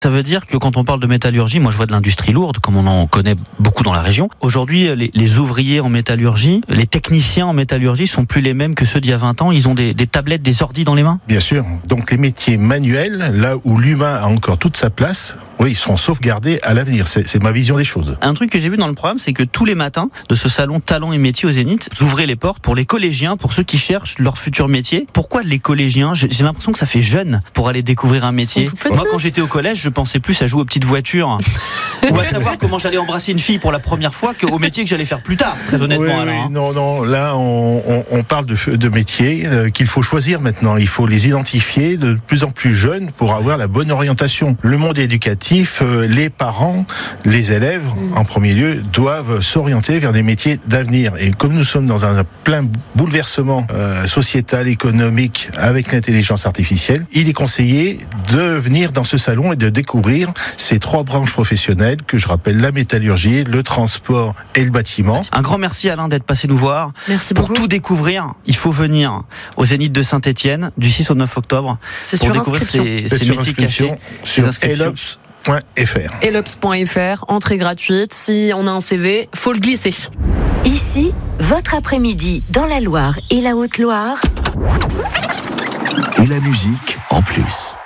Ça veut dire que quand on parle de métallurgie, moi je vois de l'industrie lourde, comme on en connaît beaucoup dans la région. Aujourd'hui, les ouvriers en métallurgie, les techniciens en métallurgie sont plus les mêmes que ceux d'il y a 20 ans. Ils ont des tablettes, des ordis dans les mains. Bien sûr. Donc les métiers manuels, là où l'humain a encore toute sa place, oui, ils seront sauvegardés à l'avenir. C'est ma vision des choses. Un truc que j'ai vu dans le programme, c'est que tous les matins de ce salon Talents et métiers au Zénith, vous ouvrez les portes pour les collégiens, pour ceux qui cherchent leur futur métier. Pourquoi les collégiens ? J'ai l'impression que ça fait jeune pour aller découvrir un métier. Moi, quand j'étais au collège, je pensais plus à jouer aux petites voitures ou à savoir comment j'allais embrasser une fille pour la première fois qu'au métier que j'allais faire plus tard, très honnêtement. Oui, non, là on parle de métiers qu'il faut choisir maintenant. Il faut les identifier de plus en plus jeunes pour avoir la bonne orientation. Le monde éducatif, les parents, les élèves, en premier lieu, doivent s'orienter vers des métiers d'avenir. Et comme nous sommes dans un plein bouleversement sociétal, économique, avec l'intelligence artificielle, il est conseillé de venir dans ce salon et de découvrir ces 3 branches professionnelles que je rappelle, la métallurgie, le transport et le bâtiment. Un grand merci Alain d'être passé nous voir. Merci pour beaucoup. Tout découvrir, il faut venir au Zénith de Saint-Étienne du 6 au 9 octobre C'est pour sur découvrir inscription. ces métiers cachés. Sur inscriptions. elops.fr. Elops.fr, entrée gratuite. Si on a un CV, faut le glisser. Ici, votre après-midi dans la Loire et la Haute-Loire. Et la musique en plus.